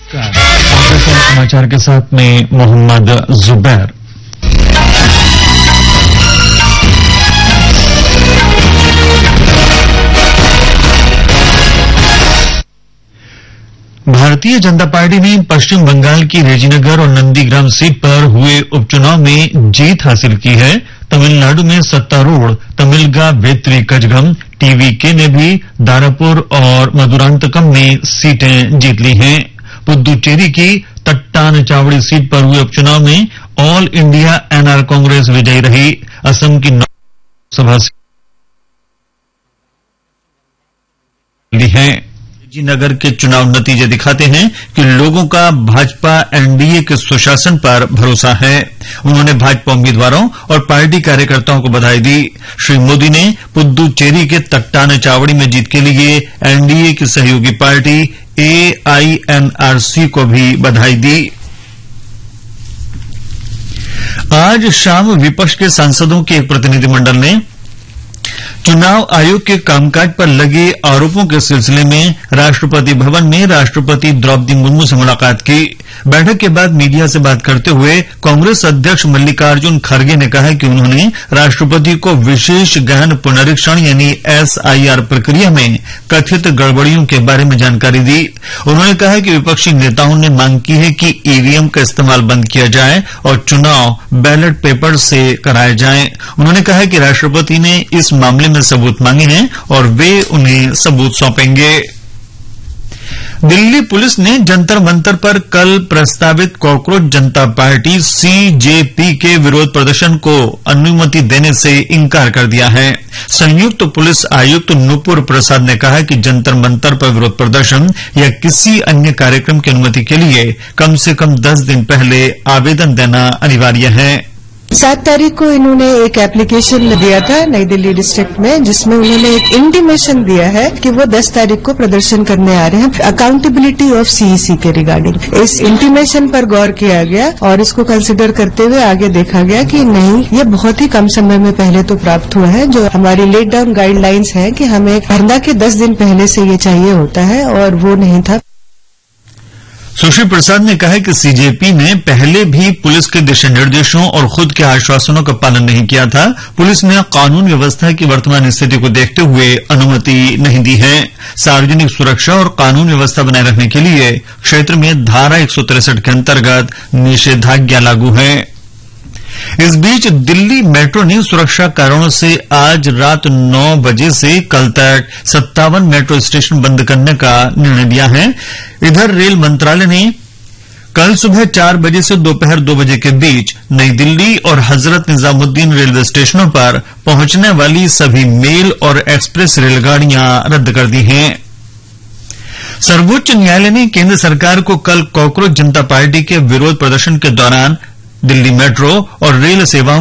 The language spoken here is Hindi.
समाचार के साथ में मोहम्मद जुबैर। भारतीय जनता पार्टी ने पश्चिम बंगाल की रेजीनगर और नंदीग्राम सीट पर हुए उपचुनाव में जीत हासिल की है। तमिलनाडु में सत्तारूढ़ तमिलगा वेत्री कजगम टीवीके ने भी दारापुर और मदुरांतकम में सीटें जीत ली हैं। पुदुचेरी की तट्टान चावड़ी सीट पर हुए उपचुनाव में ऑल इंडिया एनआर कांग्रेस विजयी रही। असम की 9 सभा सीट ली है। नगर के चुनाव नतीजे दिखाते हैं कि लोगों का भाजपा एनडीए के सुशासन पर भरोसा है। उन्होंने भाजपा उम्मीदवारों और पार्टी कार्यकर्ताओं को बधाई दी। श्री मोदी ने पुदुचेरी के तट्टान चावड़ी में जीत के लिए एनडीए की सहयोगी पार्टी एआईएनआरसी को भी बधाई दी। आज शाम विपक्ष के सांसदों के एक प्रतिनिधिमंडल ने चुनाव आयोग के कामकाज पर लगे आरोपों के सिलसिले में राष्ट्रपति भवन में राष्ट्रपति द्रौपदी मुर्मू से मुलाकात की। बैठक के बाद मीडिया से बात करते हुए कांग्रेस अध्यक्ष मल्लिकार्जुन खड़गे ने कहा कि उन्होंने राष्ट्रपति को विशेष गहन पुनरीक्षण यानी एसआईआर प्रक्रिया में कथित गड़बड़ियों के बारे में जानकारी दी। उन्होंने कहा कि विपक्षी नेताओं ने मांग की है कि ईवीएम का इस्तेमाल बंद किया जाए और चुनाव बैलेट पेपर से कराए जाएं। उन्होंने कहा कि राष्ट्रपति ने इस मामले में सबूत मांगे हैं और वे उन्हें सबूत सौंपेंगे। दिल्ली पुलिस ने जंतर मंतर पर कल प्रस्तावित कॉकरोच जनता पार्टी सीजेपी के विरोध प्रदर्शन को अनुमति देने से इंकार कर दिया है। संयुक्त पुलिस आयुक्त नुपुर प्रसाद ने कहा कि जंतर मंतर पर विरोध प्रदर्शन या किसी अन्य कार्यक्रम की अनुमति के लिए कम से कम 10 दिन पहले आवेदन देना अनिवार्य है। 7 तारीख को इन्होंने एक एप्लीकेशन दिया था नई दिल्ली डिस्ट्रिक्ट में, जिसमें उन्होंने एक इंटीमेशन दिया है कि वो 10 तारीख को प्रदर्शन करने आ रहे हैं अकाउंटेबिलिटी ऑफ सीईसी के रिगार्डिंग। इस इंटीमेशन पर गौर किया गया और इसको कंसिडर करते हुए आगे देखा गया कि नहीं, ये बहुत ही कम समय में पहले तो प्राप्त हुआ है। जो हमारी लेड डाउन गाइडलाइंस है कि हमें धरना के 10 दिन पहले से ये चाहिए होता है और वो नहीं था। सुश्री प्रसाद ने कहा कि सीजेपी ने पहले भी पुलिस के दिशा निर्देशों और खुद के आश्वासनों का पालन नहीं किया था। पुलिस ने कानून व्यवस्था की वर्तमान स्थिति को देखते हुए अनुमति नहीं दी है। सार्वजनिक सुरक्षा और कानून व्यवस्था बनाए रखने के लिए क्षेत्र में धारा 163 के अंतर्गत निषेधाज्ञा लागू है। इस बीच दिल्ली मेट्रो ने सुरक्षा कारणों से आज रात 9 बजे से कल तक 57 मेट्रो स्टेशन बंद करने का निर्णय लिया है। इधर रेल मंत्रालय ने कल सुबह 4 बजे से दोपहर 2 बजे के बीच नई दिल्ली और हजरत निजामुद्दीन रेलवे स्टेशनों पर पहुंचने वाली सभी मेल और एक्सप्रेस रेलगाड़ियां रद्द कर दी हैं। सर्वोच्च न्यायालय ने केंद्र सरकार को कल कॉकरोच जनता पार्टी के विरोध प्रदर्शन के दौरान दिल्ली मेट्रो और रेल सेवाओं